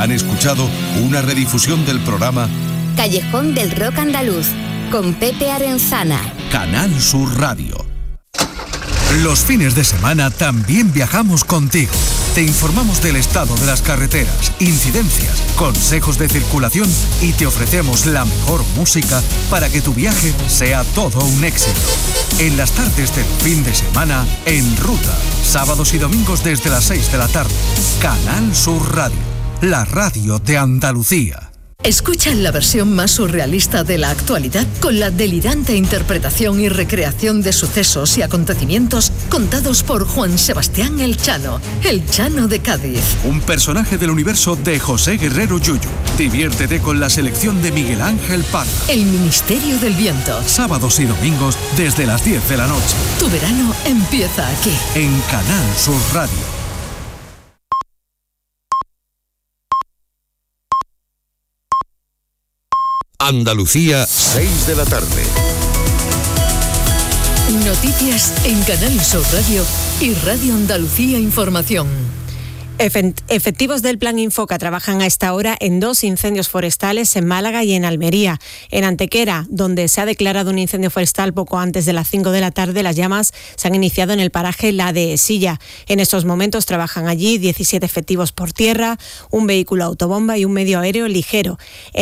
Han escuchado una redifusión del programa Callejón del Rock Andaluz, con Pepe Arenzana. Canal Sur Radio. Los fines de semana también viajamos contigo. Te informamos del estado de las carreteras, incidencias, consejos de circulación y te ofrecemos la mejor música para que tu viaje sea todo un éxito. En las tardes del fin de semana, En Ruta, sábados y domingos desde las 6 de la tarde. Canal Sur Radio, la radio de Andalucía. Escucha la versión más surrealista de la actualidad con la delirante interpretación y recreación de sucesos y acontecimientos contados por Juan Sebastián El Chano de Cádiz. Un personaje del universo de José Guerrero Yuyu. Diviértete con la selección de Miguel Ángel Parra. El Ministerio del Viento. Sábados y domingos desde las 10 de la noche. Tu verano empieza aquí. En Canal Sur Radio. Andalucía, 6 de la tarde. Noticias en Canal Sur Radio y Radio Andalucía Información. Efectivos del Plan Infoca trabajan a esta hora en 2 incendios forestales en Málaga y en Almería. En Antequera, donde se ha declarado un incendio forestal poco antes de las 5 de la tarde, las llamas se han iniciado en el paraje La Dehesilla. En estos momentos trabajan allí 17 efectivos por tierra, un vehículo autobomba y un medio aéreo ligero.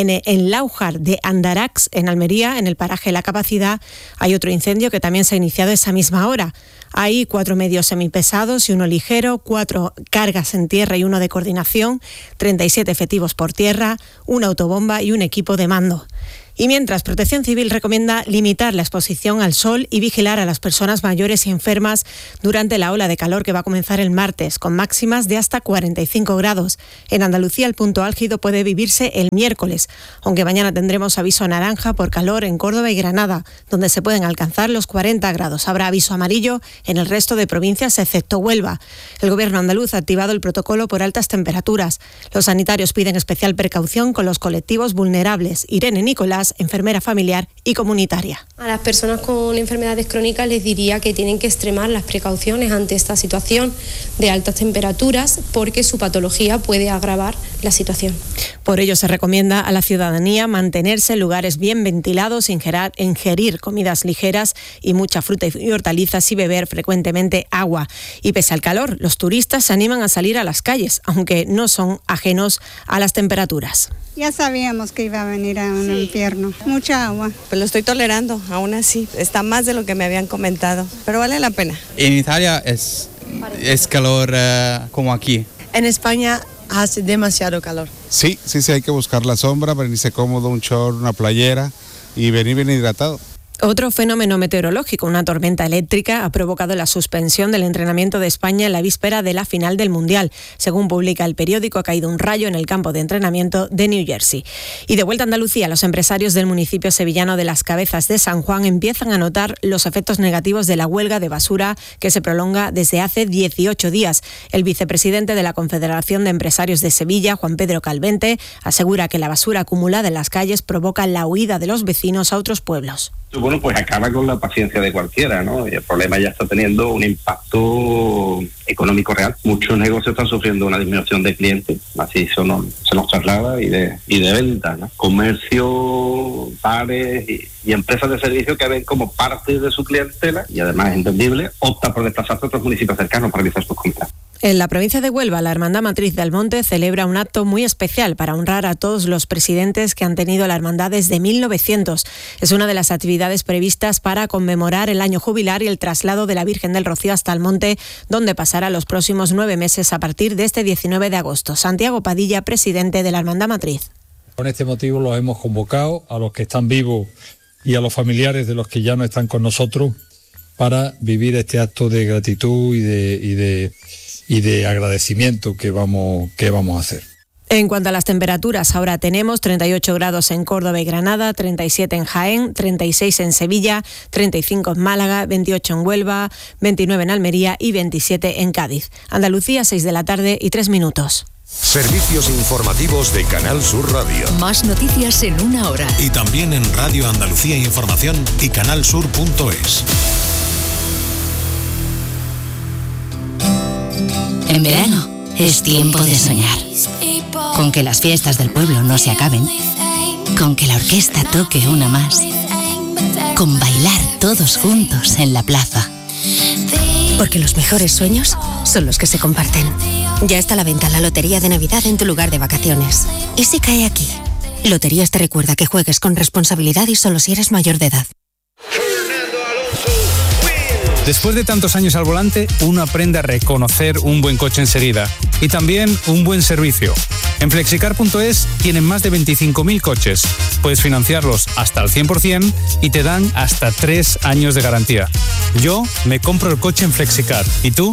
En Láujar de Andarax, en Almería, en el paraje La Capacidad, hay otro incendio que también se ha iniciado a esa misma hora. Hay 4 medios semipesados y 1 ligero, 4 cargas en tierra y 1 de coordinación, 37 efectivos por tierra, una autobomba y un equipo de mando. Y mientras, Protección Civil recomienda limitar la exposición al sol y vigilar a las personas mayores y enfermas durante la ola de calor que va a comenzar el martes, con máximas de hasta 45 grados. En Andalucía el punto álgido puede vivirse el miércoles, aunque mañana tendremos aviso naranja por calor en Córdoba y Granada, donde se pueden alcanzar los 40 grados. Habrá aviso amarillo en el resto de provincias, excepto Huelva. El Gobierno andaluz ha activado el protocolo por altas temperaturas. Los sanitarios piden especial precaución con los colectivos vulnerables. Irene Nicolás, enfermera familiar y comunitaria. A las personas con enfermedades crónicas les diría que tienen que extremar las precauciones ante esta situación de altas temperaturas porque su patología puede agravar la situación. Por ello se recomienda a la ciudadanía mantenerse en lugares bien ventilados, ingerir comidas ligeras y mucha fruta y hortalizas y beber frecuentemente agua. Y pese al calor, los turistas se animan a salir a las calles, aunque no son ajenos a las temperaturas. Ya sabíamos que iba a venir a un invierno, mucha agua. Pues lo estoy tolerando, aún así, está más de lo que me habían comentado, pero vale la pena. En Italia es calor como aquí. En España hace demasiado calor. Sí, hay que buscar la sombra, venirse cómodo, un short, una playera y venir bien hidratado. Otro fenómeno meteorológico, una tormenta eléctrica, ha provocado la suspensión del entrenamiento de España en la víspera de la final del Mundial. Según publica el periódico, ha caído un rayo en el campo de entrenamiento de New Jersey. Y de vuelta a Andalucía, los empresarios del municipio sevillano de Las Cabezas de San Juan empiezan a notar los efectos negativos de la huelga de basura que se prolonga desde hace 18 días. El vicepresidente de la Confederación de Empresarios de Sevilla, Juan Pedro Calvente, asegura que la basura acumulada en las calles provoca la huida de los vecinos a otros pueblos. Bueno, pues acaba con la paciencia de cualquiera, ¿no? Y el problema ya está teniendo un impacto económico real. Muchos negocios están sufriendo una disminución de clientes, así se nos traslada y de ventas, ¿no? Comercio, bares y empresas de servicio que ven como parte de su clientela y además es entendible, opta por desplazarse a otros municipios cercanos para realizar sus compras. En la provincia de Huelva, la Hermandad Matriz de Almonte celebra un acto muy especial para honrar a todos los presidentes que han tenido la hermandad desde 1900. Es una de las actividades previstas para conmemorar el año jubilar y el traslado de la Virgen del Rocío hasta Almonte, donde pasará los próximos 9 meses a partir de este 19 de agosto. Santiago Padilla, presidente de la Hermandad Matriz. Con este motivo los hemos convocado a los que están vivos y a los familiares de los que ya no están con nosotros para vivir este acto de gratitud y de agradecimiento que vamos a hacer. En cuanto a las temperaturas, ahora tenemos 38 grados en Córdoba y Granada, 37 en Jaén, 36 en Sevilla, 35 en Málaga, 28 en Huelva, 29 en Almería y 27 en Cádiz. Andalucía, 6 de la tarde y 3 minutos. Servicios informativos de Canal Sur Radio. Más noticias en una hora. Y también en Radio Andalucía Información y canalsur.es. En verano, Es tiempo de soñar. Con que las fiestas del pueblo no se acaben. Con que la orquesta toque una más. Con bailar todos juntos en la plaza. Porque los mejores sueños son los que se comparten. Ya está a la venta la Lotería de Navidad en tu lugar de vacaciones. ¿Y si cae aquí? Loterías te recuerda que juegues con responsabilidad y solo si eres mayor de edad. Después de tantos años al volante, uno aprende a reconocer un buen coche enseguida y también un buen servicio. En Flexicar.es tienen más de 25.000 coches. Puedes financiarlos hasta al 100% y te dan hasta 3 años de garantía. Yo me compro el coche en Flexicar. ¿Y tú?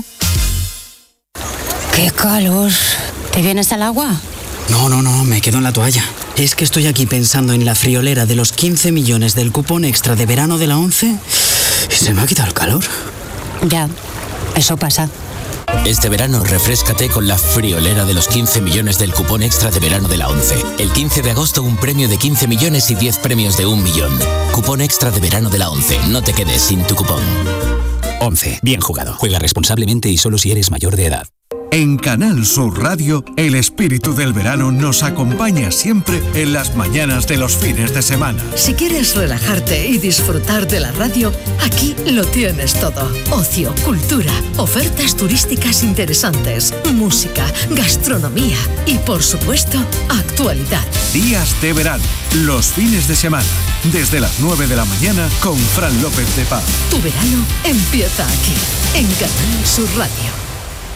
¡Qué calor! ¿Te vienes al agua? No, me quedo en la toalla. Es que estoy aquí pensando en la friolera de los 15 millones del cupón extra de verano de la 11 y se me ha quitado el calor. Ya, eso pasa. Este verano refréscate con la friolera de los 15 millones del cupón extra de verano de la 11. El 15 de agosto un premio de 15 millones y 10 premios de 1 millón. Cupón extra de verano de la 11. No te quedes sin tu cupón. 11. Bien jugado. Juega responsablemente y solo si eres mayor de edad. En Canal Sur Radio, el espíritu del verano nos acompaña siempre en las mañanas de los fines de semana. Si quieres relajarte y disfrutar de la radio, aquí lo tienes todo. Ocio, cultura, ofertas turísticas interesantes, música, gastronomía y, por supuesto, actualidad. Días de verano, los fines de semana, desde las 9 de la mañana con Fran López de Paz. Tu verano empieza aquí, en Canal Sur Radio.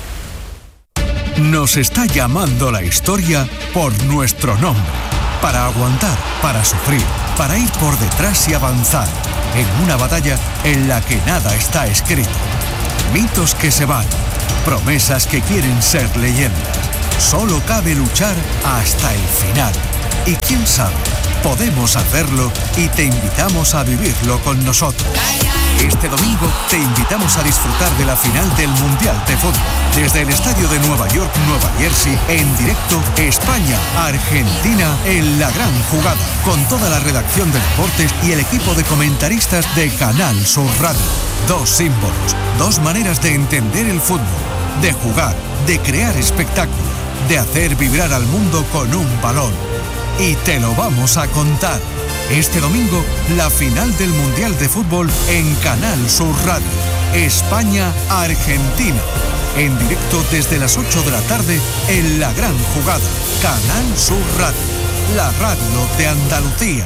Nos está llamando la historia por nuestro nombre. Para aguantar, para sufrir, para ir por detrás y avanzar. En una batalla en la que nada está escrito. Mitos que se van, promesas que quieren ser leyendas. Solo cabe luchar hasta el final. Y quién sabe, podemos hacerlo y te invitamos a vivirlo con nosotros. Este domingo te invitamos a disfrutar de la final del Mundial de Fútbol. Desde el estadio de Nueva York, Nueva Jersey, en directo, España-Argentina en la gran jugada. Con toda la redacción de deportes y el equipo de comentaristas de Canal Sur Radio. 2 símbolos, 2 maneras de entender el fútbol, de jugar, de crear espectáculo, de hacer vibrar al mundo con un balón. Y te lo vamos a contar. Este domingo, la final del Mundial de Fútbol en Canal Sur Radio. España-Argentina. En directo desde las 8 de la tarde en la gran jugada. Canal Sur Radio. La radio de Andalucía.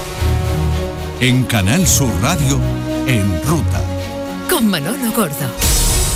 En Canal Sur Radio, En Ruta. Con Manolo Gordo.